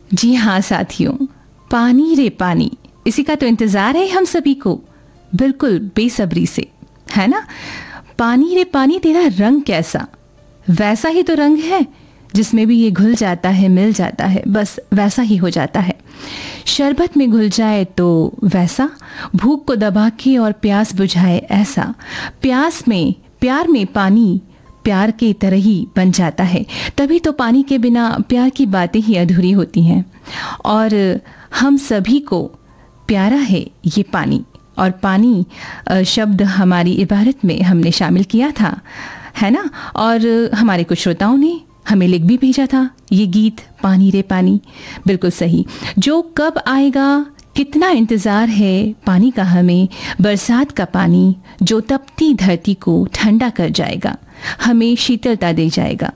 जी हाँ साथियों, पानी रे पानी, इसी का तो इंतज़ार है हम सभी को, बिल्कुल बेसब्री से, है ना। पानी रे पानी तेरा रंग कैसा, वैसा ही तो रंग है जिसमें भी ये घुल जाता है, मिल जाता है, बस वैसा ही हो जाता है। शरबत में घुल जाए तो वैसा, भूख को दबा के और प्यास बुझाए ऐसा। प्यार में पानी प्यार के तरह ही बन जाता है। तभी तो पानी के बिना प्यार की बातें ही अधूरी होती हैं। और हम सभी को प्यारा है ये पानी, और पानी शब्द हमारी इबारत में हमने शामिल किया था, है ना। और हमारे कुछ श्रोताओं ने हमें लिख भी भेजा था ये गीत, पानी रे पानी, बिल्कुल सही। जो कब आएगा, कितना इंतज़ार है पानी का हमें, बरसात का पानी जो तपती धरती को ठंडा कर जाएगा, हमें शीतलता दे जाएगा।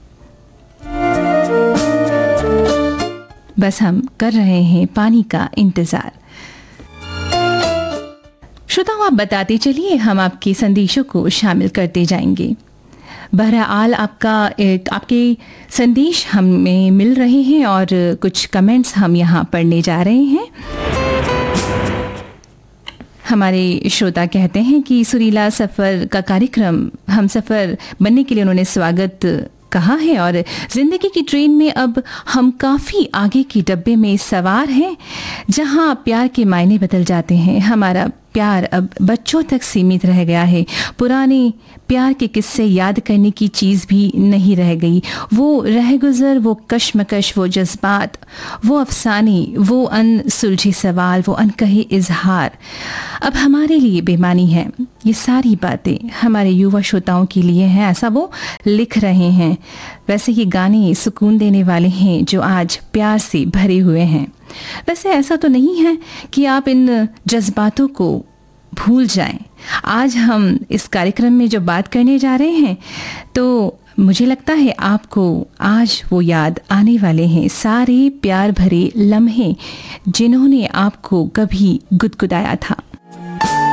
बस हम कर रहे हैं पानी का इंतज़ार। श्रोताओ, आप बताते चलिए, हम आपके संदेशों को शामिल करते जाएंगे। बहरहाल आपके संदेश हमें मिल रहे हैं और कुछ कमेंट्स हम यहाँ पढ़ने जा रहे हैं। हमारे श्रोता कहते हैं कि सुरीला सफ़र का कार्यक्रम हम सफ़र बनने के लिए उन्होंने स्वागत कहा है, और ज़िंदगी की ट्रेन में अब हम काफ़ी आगे की डब्बे में सवार हैं, जहां प्यार के मायने बदल जाते हैं। हमारा प्यार अब बच्चों तक सीमित रह गया है। पुराने प्यार के किस्से याद करने की चीज़ भी नहीं रह गई। वो रहगुजर, वो कश्मकश, वो जज्बात, वो अफसाने, वो अनसुलझे सवाल, वो अनकहे इजहार अब हमारे लिए बेमानी है। ये सारी बातें हमारे युवा श्रोताओं के लिए हैं, ऐसा वो लिख रहे हैं। वैसे ये गाने सुकून देने वाले हैं जो आज प्यार से भरे हुए हैं। वैसे ऐसा तो नहीं है कि आप इन जज्बातों को भूल जाएं। आज हम इस कार्यक्रम में जो बात करने जा रहे हैं, तो मुझे लगता है आपको आज वो याद आने वाले हैं, सारे प्यार भरे लम्हे जिन्होंने आपको कभी गुदगुदाया था।